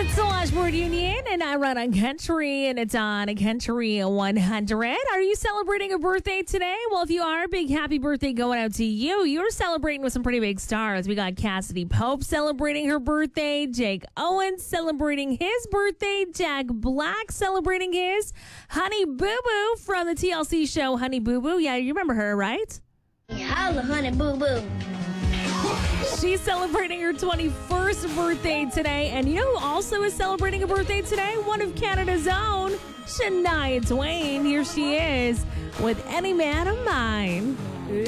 It's the Washboard Union, and I run on Country, and it's on Country 100. Are you celebrating a birthday today? Well, if you are, big happy birthday going out to you. You're celebrating with some pretty big stars. We got Cassidy Pope celebrating her birthday, Jake Owens celebrating his birthday, Jack Black celebrating his, Honey Boo Boo from the TLC show Honey Boo Boo. Yeah, you remember her, right? Yeah, I love Honey Boo Boo. She's celebrating her 21st birthday today. And you know who also is celebrating a birthday today? One of Canada's own, Shania Twain. Here she is with Any Man of Mine.